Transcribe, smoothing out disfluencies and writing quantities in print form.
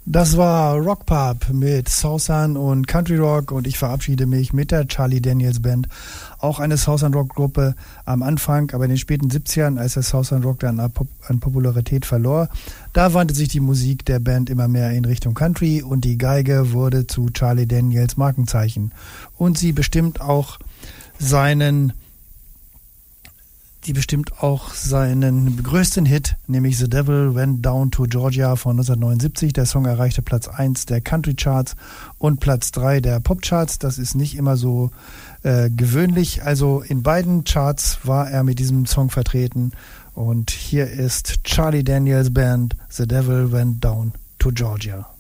Das war Rock Pub mit Southern und Country Rock und ich verabschiede mich mit der Charlie Daniels Band. Auch eine Southern Rock Gruppe am Anfang, aber in den späten 70ern, als der Southern Rock dann an Popularität verlor, da wandte sich die Musik der Band immer mehr in Richtung Country und die Geige wurde zu Charlie Daniels Markenzeichen. Und sie bestimmt auch seinen größten Hit, nämlich The Devil Went Down to Georgia von 1979. Der Song erreichte Platz 1 der Country Charts und Platz 3 der Pop Charts. Das ist nicht immer so gewöhnlich. Also in beiden Charts war er mit diesem Song vertreten. Und hier ist Charlie Daniels Band, The Devil Went Down to Georgia.